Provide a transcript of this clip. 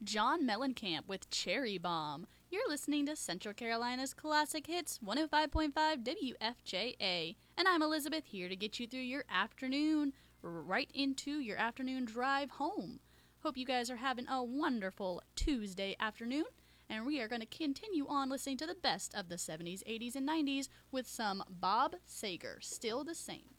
John Mellencamp with Cherry Bomb. You're listening to Central Carolina's Classic Hits 105.5 WFJA. And I'm Elizabeth, here to get you through your afternoon, right into your afternoon drive home. Hope you guys are having a wonderful Tuesday afternoon. And we are going to continue on listening to the best of the 70s, 80s, and 90s with some Bob Seger, Still the Same.